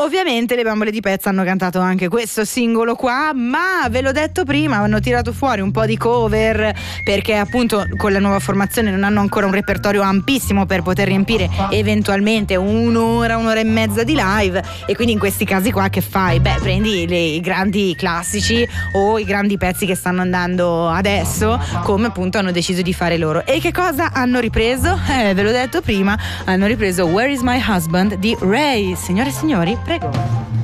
Ovviamente le Bambole di Pezza hanno cantato anche questo singolo qua, ma ve l'ho detto prima, hanno tirato fuori un po' di cover perché appunto con la nuova formazione non hanno ancora un repertorio ampissimo per poter riempire eventualmente un'ora e mezza di live, e quindi in questi casi qua che fai? Beh, prendi i grandi classici o i grandi pezzi che stanno andando adesso, come appunto hanno deciso di fare loro. E che cosa hanno ripreso? Ve l'ho detto prima, hanno ripreso Where is my husband di Ray. Signore e signori, prego.